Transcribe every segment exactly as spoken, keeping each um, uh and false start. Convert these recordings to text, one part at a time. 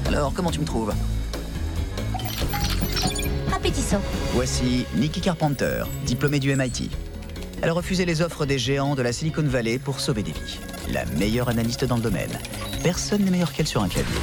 Alors, comment tu me trouves? Appétissant. Voici Nikki Carpenter, diplômée du M I T. Elle a refusé les offres des géants de la Silicon Valley pour sauver des vies. La meilleure analyste dans le domaine. Personne n'est meilleur qu'elle sur un clavier.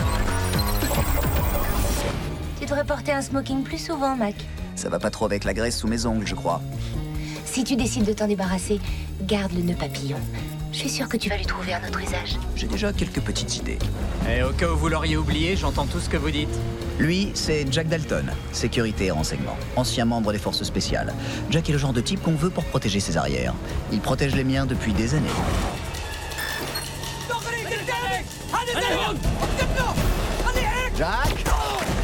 Tu devrais porter un smoking plus souvent, Mac. Ça va pas trop avec la graisse sous mes ongles, je crois. Si tu décides de t'en débarrasser, garde le nœud papillon. Je suis sûre que tu vas lui trouver un autre usage. J'ai déjà quelques petites idées. Et au cas où vous l'auriez oublié, j'entends tout ce que vous dites. Lui, c'est Jack Dalton, sécurité et renseignement, ancien membre des forces spéciales. Jack est le genre de type qu'on veut pour protéger ses arrières. Il protège les miens depuis des années. Jack!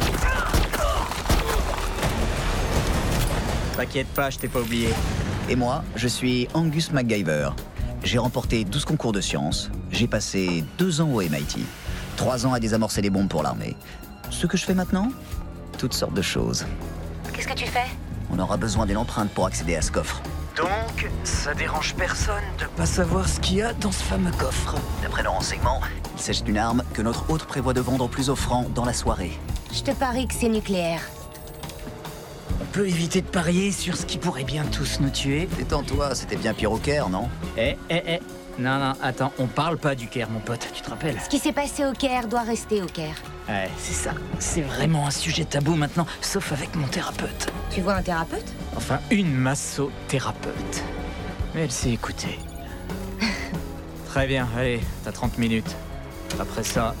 T'inquiète pas, je t'ai pas oublié. Et moi, je suis Angus MacGyver. J'ai remporté douze concours de sciences, j'ai passé deux ans au M I T, trois ans à désamorcer les bombes pour l'armée. Ce que je fais maintenant? Toutes sortes de choses. Qu'est-ce que tu fais? On aura besoin d'une empreinte pour accéder à ce coffre. Donc, ça dérange personne de pas savoir ce qu'il y a dans ce fameux coffre. D'après nos renseignements, il s'agit d'une arme que notre hôte prévoit de vendre plus offrant dans la soirée. Je te parie que c'est nucléaire. On peut éviter de parier sur ce qui pourrait bien tous nous tuer. Détends-toi, c'était bien pire au Caire, non? Eh, eh, eh. Non, non, attends, on parle pas du Caire, mon pote, tu te rappelles? Ce qui s'est passé au Caire doit rester au Caire. Ouais, c'est ça. C'est vraiment un sujet tabou maintenant, sauf avec mon thérapeute. Tu vois un thérapeute? Enfin, une massothérapeute. Mais elle s'est écoutée. Très bien, allez, t'as trente minutes. Après ça,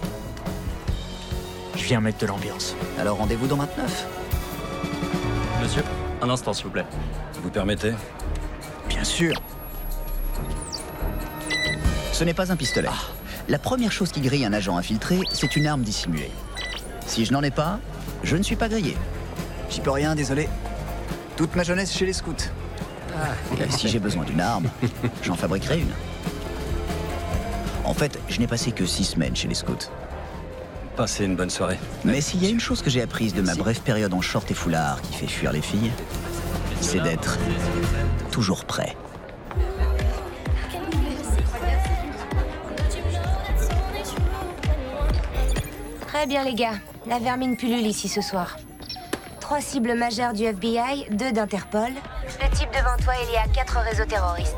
je viens mettre de l'ambiance. Alors rendez-vous dans vingt-neuf. Monsieur, un instant s'il vous plaît. Vous permettez? Bien sûr. Ce n'est pas un pistolet. La première chose qui grille un agent infiltré, c'est une arme dissimulée. Si je n'en ai pas, je ne suis pas grillé. J'y peux rien, désolé. Toute ma jeunesse chez les scouts. Et si j'ai besoin d'une arme, j'en fabriquerai une. En fait, je n'ai passé que six semaines chez les scouts. Passez une bonne soirée. Mais s'il y a une chose que j'ai apprise de ma brève période en short et foulard qui fait fuir les filles, c'est d'être toujours prêt. Très bien, les gars. La vermine pullule ici ce soir. Trois cibles majeures du F B I, deux d'Interpol. Le type devant toi, il y a quatre réseaux terroristes.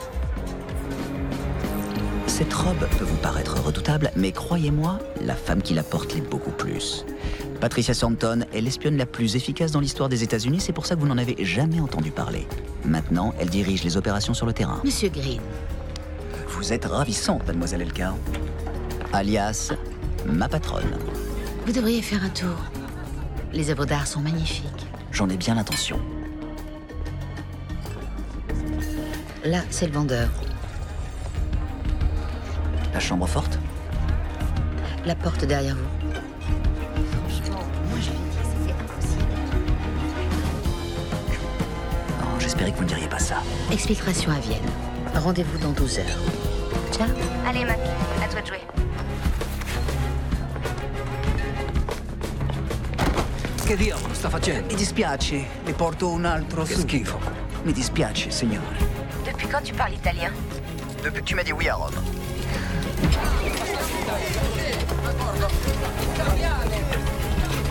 Cette robe peut vous paraître redoutable, mais croyez-moi, la femme qui la porte l'est beaucoup plus. Patricia Sampton est l'espionne la plus efficace dans l'histoire des États-Unis, c'est pour ça que vous n'en avez jamais entendu parler. Maintenant, elle dirige les opérations sur le terrain. Monsieur Green. Vous êtes ravissante, mademoiselle Elka. Alias, ma patronne. Vous devriez faire un tour. Les œuvres d'art sont magnifiques. J'en ai bien l'intention. Là, c'est le vendeur. La chambre forte? La porte derrière vous. Moi, je lui dis que c'est impossible. Oh, j'espérais que vous ne diriez pas ça. Exfiltration à Vienne. Rendez-vous dans douze heures. Ciao. Allez, Mac, à toi de jouer. Che diavolo sta facendo? Mi dispiace, le porto un altro Che su. schifo. Mi dispiace, signore. Depuis quand tu parles italien? Depuis que tu m'as dit oui à Rome.